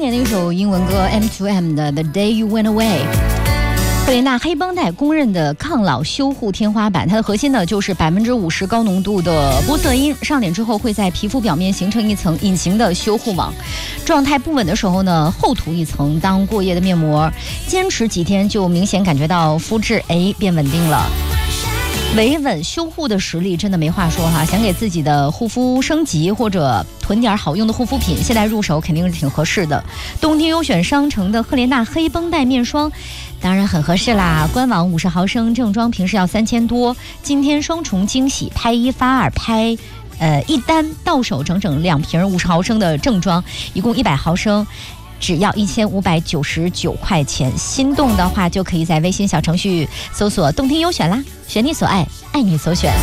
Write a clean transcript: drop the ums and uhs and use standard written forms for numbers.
年的一首英文歌 M2M 的 The Day You Went Away。赫莲娜黑绷带公认的抗老修护天花板，它的核心呢就是50%高浓度的玻色因，上脸之后会在皮肤表面形成一层隐形的修护网，状态不稳的时候呢厚涂一层当过夜的面膜，坚持几天就明显感觉到肤质变稳定了。维稳修护的实力真的没话说哈，想给自己的护肤升级或者囤点好用的护肤品，现在入手肯定是挺合适的。冬天优选商城的赫莲娜黑绷带面霜当然很合适啦，官网50毫升正装平时要3000多，今天双重惊喜，拍1发2拍一单到手整整2瓶50毫升的正装，一共100毫升只要1599块钱，心动的话就可以在微信小程序搜索动听优选啦，选你所爱，爱你所选。